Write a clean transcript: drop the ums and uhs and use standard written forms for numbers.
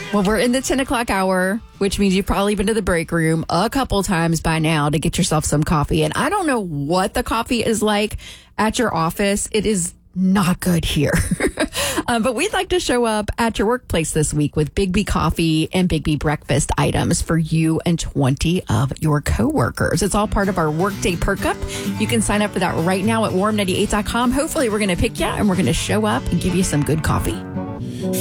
Well, we're in the 10 o'clock hour, which means you've probably been to the break room a couple times by now to get yourself some coffee. And I don't know what the coffee is like at your office. It is not good here. But we'd like to show up at your workplace this week with Big B coffee and Big B breakfast items for you and 20 of your coworkers. It's all part of our Workday Perk Up. You can sign up for that right now at warm98.com. Hopefully we're going to pick you and we're going to show up and give you some good coffee.